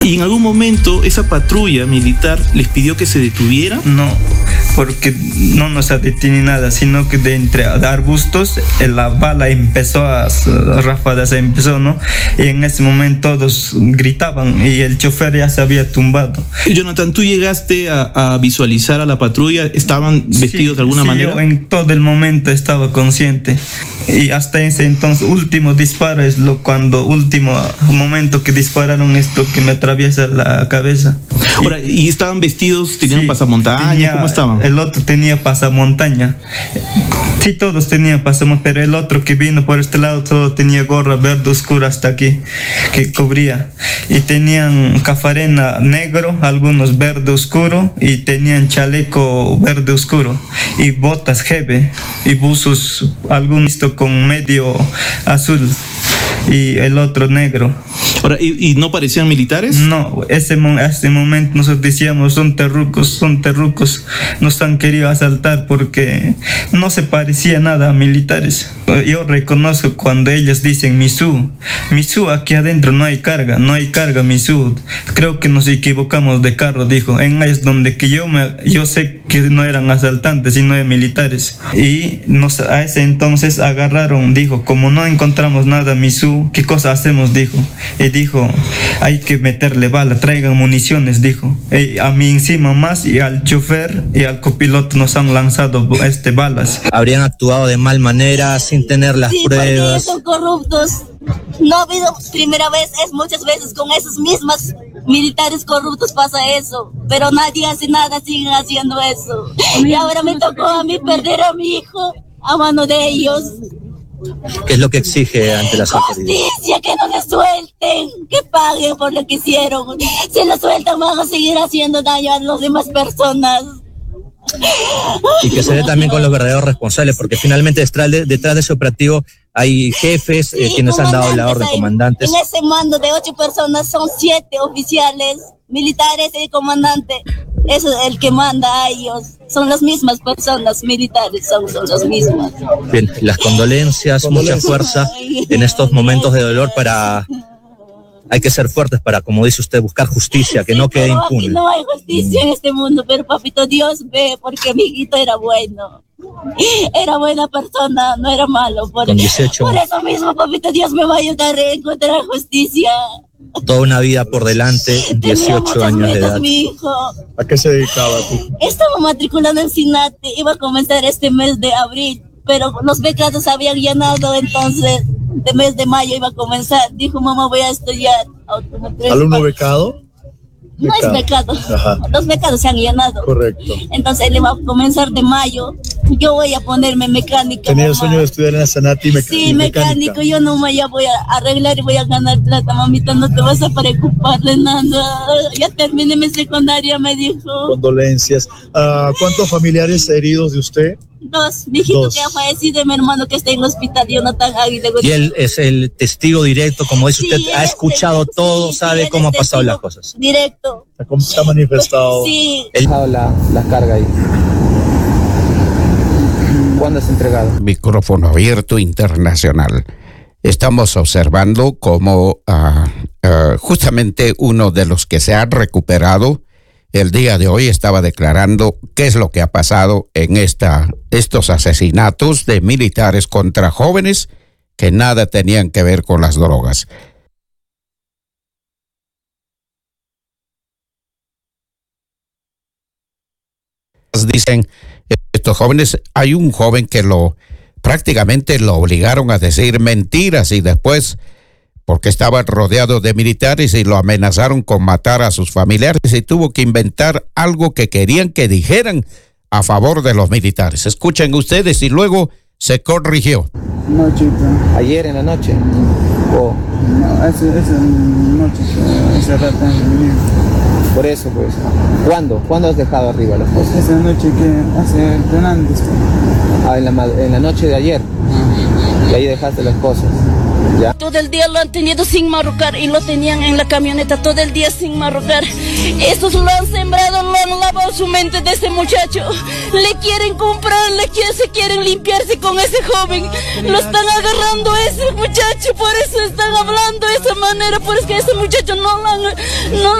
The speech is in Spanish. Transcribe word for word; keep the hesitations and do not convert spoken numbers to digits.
¿Y en algún momento esa patrulla militar les pidió que se detuvieran? No, porque no nos detiene nada, sino que de entre arbustos la bala empezó a ráfagas, se empezó, ¿no? Y en ese momento todos gritaban y el chofer ya se había tumbado. Jonathan, ¿tú llegaste a, a visualizar a la patrulla? ¿Estaban vestidos sí, de alguna sí, manera? Yo en todo el momento estaba consciente. Y hasta ese entonces, último disparo es lo cuando último momento que dispararon esto que me atraviesa la cabeza. Ahora, ¿y estaban vestidos, tenían sí, pasamontaña? Tenía, ¿Cómo estaban? El otro tenía pasamontaña. Sí, todos tenían pasamontaña, pero el otro que vino por este lado todo tenía gorra verde oscura hasta aquí, que cubría. Y tenían cafarena negro, algunos verde oscuro, y tenían chaleco verde oscuro, y botas G B, y buzos, algunos con medio azul, y el otro negro. Ahora, ¿y, y no parecían militares? No, ese, ese momento nosotros decíamos, son terrucos, son terrucos, nos han querido asaltar porque no se parecía nada a militares. Yo reconozco cuando ellos dicen Misú, Misú, aquí adentro no hay carga, no hay carga Misú. Creo que nos equivocamos de carro, dijo. En ahí es donde que yo, me, yo sé que no eran asaltantes, sino de militares. Y nos, a ese entonces agarraron, dijo, como no encontramos nada Misú, ¿qué cosa hacemos? Dijo. Y dijo, hay que meterle bala, traigan municiones, dijo. Y a mí encima más y al chofer y al copiloto nos han lanzado este balas. Habrían actuado de mal manera, sin tener las sí, pruebas. Son corruptos. No ha habido primera vez, es muchas veces con esos mismos militares corruptos pasa eso, pero nadie hace nada, siguen haciendo eso. Y ahora me tocó a mí perder a mi hijo a mano de ellos. ¿Qué es lo que exige ante las autoridades? Justicia, que no les suelten, que paguen por lo que hicieron. Si los sueltan van a seguir haciendo daño a las demás personas. Y que se dé también con los verdaderos responsables, porque finalmente detrás de, detrás de ese operativo hay jefes sí, eh, quienes han dado la orden, hay, comandantes. En ese mando de ocho personas son siete oficiales, militares y comandante. Eso es el que manda a ellos. Son las mismas personas, militares, son, son las mismas. Bien, las condolencias, condolencias, mucha fuerza en estos momentos de dolor para... Hay que ser fuertes para, como dice usted, buscar justicia, que sí, no quede impune. No hay justicia en este mundo, pero papito Dios ve, porque mi hijito era bueno. Era buena persona, no era malo. Por, Con dieciocho por eso mismo, papito Dios me va a ayudar a encontrar justicia. Toda una vida por delante, dieciocho años metas, de edad. Mi hijo. ¿A qué se dedicaba tú? Estaba matriculando en SINATE, iba a comenzar este mes de abril, pero los becados habían llenado, entonces de mes de mayo iba a comenzar. Dijo, mamá, voy a estudiar. ¿Alumno becado? No becado. es becado. Ajá. Los becados se han llenado. Correcto. Entonces él va a comenzar de mayo. Yo voy a ponerme mecánica. ¿Tenía el sueño de estudiar en la SINATE y, meca- sí, y mecánico. mecánica? Yo no me ya voy a arreglar y voy a ganar plata, mamita. No te vas a preocupar de nada. Ya terminé mi secundaria, me dijo. Condolencias. Uh, ¿Cuántos familiares heridos de usted? Dos. Mi hijito Dos. que ha fallecido y mi hermano que está en el hospital, Jonathan Aguirre. Y él es el testigo directo, como dice sí, usted, ha escuchado este, todo, sí, sabe sí, cómo ha pasado las cosas. Directo. ¿Cómo se ha manifestado? Sí. Él ha dejado la, la carga ahí. ¿Cuándo es entregado? Micrófono abierto internacional. Estamos observando cómo uh, uh, justamente uno de los que se ha recuperado el día de hoy estaba declarando qué es lo que ha pasado en esta, estos asesinatos de militares contra jóvenes que nada tenían que ver con las drogas. Dicen estos jóvenes, hay un joven que lo prácticamente lo obligaron a decir mentiras y después, porque estaba rodeado de militares y lo amenazaron con matar a sus familiares y tuvo que inventar algo que querían que dijeran a favor de los militares. Escuchen ustedes y luego se corrigió. Noche. ¿Ayer en la noche? Oh. No, esa noche, esa rato. Por eso, pues. ¿Cuándo? ¿Cuándo has dejado arriba las cosas? Esa noche que hace antes. Ah, en la, en la noche de ayer. Ah. Y ahí dejaste las cosas. ¿Ya? Todo el día lo han tenido sin marrocar y lo tenían en la camioneta todo el día sin marrocar. Estos lo han sembrado, lo han lavado su mente de ese muchacho. Le quieren comprar, le quieren, se quieren limpiarse con ese joven. Lo están agarrando a ese muchacho, por eso están hablando de esa manera, por eso que ese muchacho no lo han... No